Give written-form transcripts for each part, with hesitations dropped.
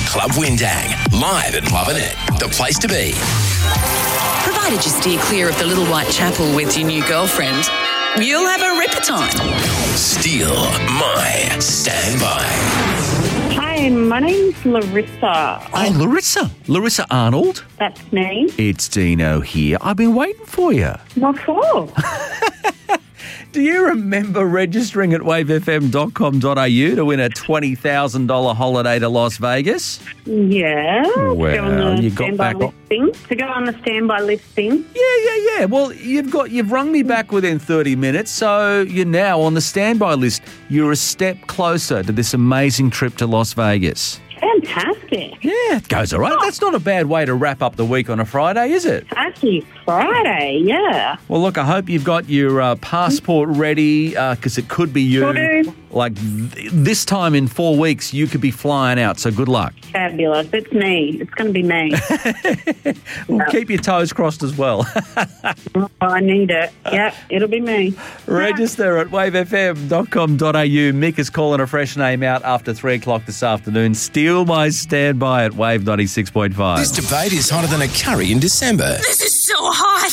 Club Windang, live at Lovin' It, the place to be. Provided you steer clear of the Little White Chapel with your new girlfriend, you'll have a ripper time. Steal my standby. Hi, my name's Larissa. Larissa. Larissa Arnold. That's me. It's Dino here. I've been waiting for you. What for? Do you remember registering at wavefm.com.au to win a $20,000 holiday to Las Vegas? Yeah. Well, you got back to go on the standby listing. Yeah. Well, you've rung me back within 30 minutes, so you're now on the standby list. You're a step closer to this amazing trip to Las Vegas. Fantastic. Yeah, it goes all right. That's not a bad way to wrap up the week on a Friday, is it? Happy Friday, yeah. Well, look, I hope you've got your passport ready because it could be you. Will do. Like this time in 4 weeks, you could be flying out, so good luck. Fabulous. It's me. It's going to be me. Well, keep your toes crossed as well. Oh, I need it. Yep, it'll be me. Register at wavefm.com.au. Mick is calling a fresh name out after 3 o'clock this afternoon. Steal my standby at Wave 96.5. This debate is hotter than a curry in December. This is so hot.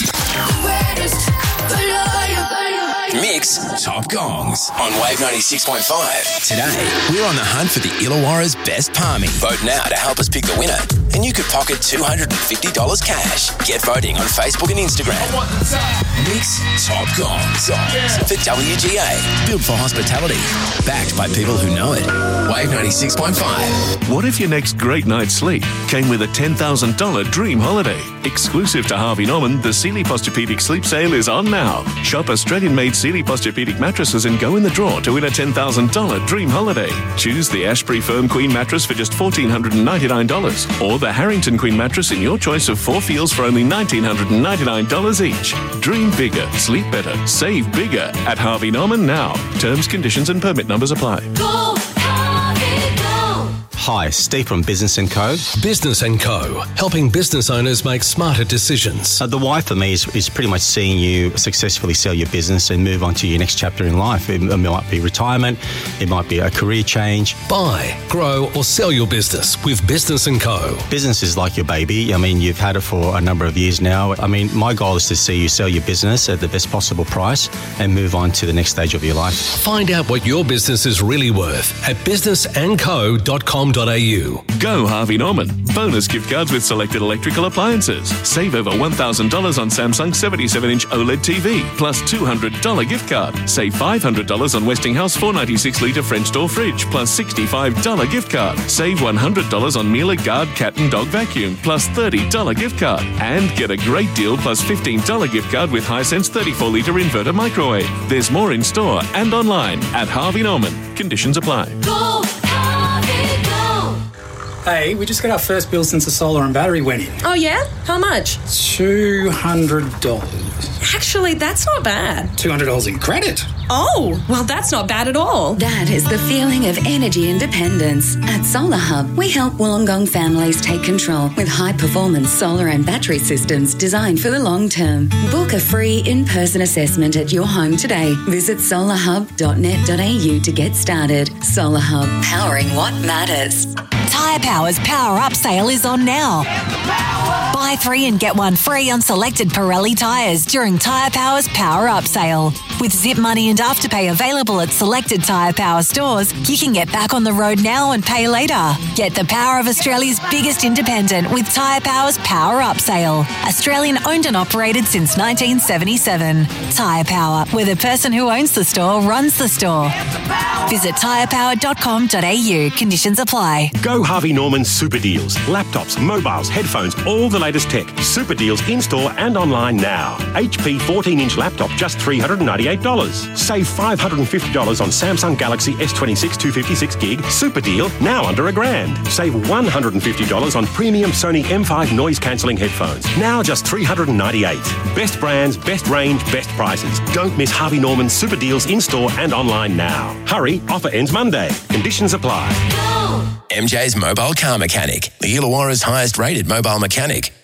Mix Top Gongs on Wave 96.5. Today, we're on the hunt for the Illawarra's best palming. Vote now to help us pick the winner, and you could pocket $250 cash. Get voting on Facebook and Instagram. Mix Top Gongs for WGA. Built for hospitality. Backed by people who know it. Wave 96.5. What if your next great night's sleep came with a $10,000 dream holiday? Exclusive to Harvey Norman, the Sealy Posturepedic Sleep Sale is on now. Shop Australian-made Sealy Posturepedic mattresses and go in the draw to win a $10,000 dream holiday. Choose the Ashbury Firm Queen mattress for just $1,499 or the Harrington Queen mattress in your choice of 4 feels for only $1,999 each. Dream bigger, sleep better, save bigger at Harvey Norman now. Terms, conditions and permit numbers apply. Hi, Steve from Business & Co. Business & Co. Helping business owners make smarter decisions. The why for me is pretty much seeing you successfully sell your business and move on to your next chapter in life. It might be retirement, it might be a career change. Buy, grow or sell your business with Business & Co. Business is like your baby. I mean, you've had it for a number of years now. I mean, my goal is to see you sell your business at the best possible price and move on to the next stage of your life. Find out what your business is really worth at businessandco.com.au. Go Harvey Norman. Bonus gift cards with selected electrical appliances. Save over $1,000 on Samsung 77-inch OLED TV, plus $200 gift card. Save $500 on Westinghouse 496-litre French door fridge, plus $65 gift card. Save $100 on Miele Guard cat and dog vacuum, plus $30 gift card. And get a great deal plus $15 gift card with Hisense 34-litre inverter microwave. There's more in store and online at Harvey Norman. Conditions apply. Go, Harvey, go. Hey, we just got our first bill since the solar and battery went in. Oh, yeah? How much? $200. Actually, that's not bad. $200 in credit. Oh, well, that's not bad at all. That is the feeling of energy independence. At Solar Hub, we help Wollongong families take control with high-performance solar and battery systems designed for the long term. Book a free in-person assessment at your home today. Visit solarhub.net.au to get started. Solar Hub, powering what matters. Tyre Power's Power Up sale is on now. Buy 3 and get 1 free on selected Pirelli tyres during Tyre Power's Power Up sale. With Zip Money and Afterpay available at selected Tyre Power stores, you can get back on the road now and pay later. Get the power of Australia's biggest independent with Tyre Power's Power Up sale. Australian owned and operated since 1977. Tyre Power, where the person who owns the store runs the store. Visit tyrepower.com.au. Conditions apply. Go Harvey Norman Super Deals. Laptops, mobiles, headphones, all the latest tech. Super Deals in-store and online now. HP 14-inch laptop, just $398. Save $550 on Samsung Galaxy S26 256 gig. Super deal, now under $1,000. Save $150 on premium Sony M5 noise-cancelling headphones. Now just $398. Best brands, best range, best prices. Don't miss Harvey Norman Super Deals in-store and online now. Hurry, offer ends Monday. Conditions apply. MJ's Mobile Car Mechanic, the Illawarra's highest rated mobile mechanic.